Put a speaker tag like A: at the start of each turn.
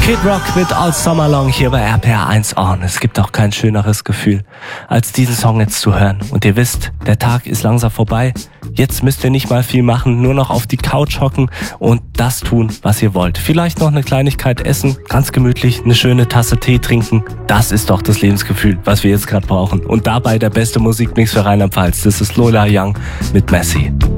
A: Kid Rock mit All Summer Long hier bei RPR 1 On. Es gibt auch kein schöneres Gefühl, als diesen Song jetzt zu hören. Und ihr wisst, der Tag ist langsam vorbei. Jetzt müsst ihr nicht mal viel machen, nur noch auf die Couch hocken und das tun, was ihr wollt. Vielleicht noch eine Kleinigkeit essen, ganz gemütlich, eine schöne Tasse Tee trinken. Das ist doch das Lebensgefühl, was wir jetzt gerade brauchen. Und dabei der beste Musikmix für Rheinland-Pfalz. Das ist Lola Young mit Messi.